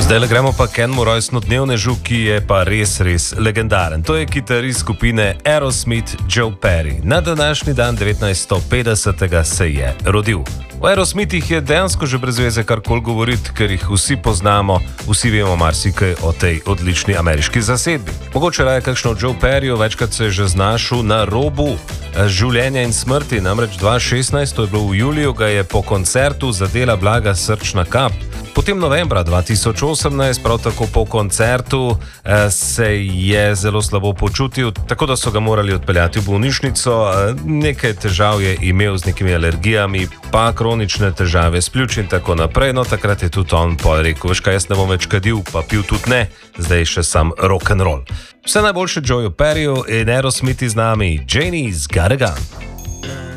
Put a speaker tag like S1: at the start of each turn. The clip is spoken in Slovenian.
S1: Zdaj le gremo pa k enemu rojstnodnevnežu, ki je pa res legendaren. To je kitarist skupine Aerosmith Joe Perry. Na današnji dan 1950. se je rodil. O Aerosmithih je dejansko že brez veze karkoli govoriti, ker jih vsi poznamo, vsi vemo marsikaj o tej odlični ameriški zasedbi. Mogoče raje kakšno Joe Perryju, večkrat se je že znašel na robu življenja in smrti, namreč 2016, to je bilo v juliju, ga je po koncertu zadela blaga srčna kap. Potem novembra 2018, prav tako po koncertu, se je zelo slabo počutil, tako da so ga morali odpeljati v bolnišnico. Nekaj težav je imel z nekimi alergijami, pa kronične težave s pljuči in tako naprej. No, takrat je tudi on rekel, veš kaj, jaz ne bom več kadil, pa pil tudi ne, zdaj še sam rock'n'roll. Vse najboljše Joeju Perryju in Aerosmithi z nami, Janie's Got a Gun.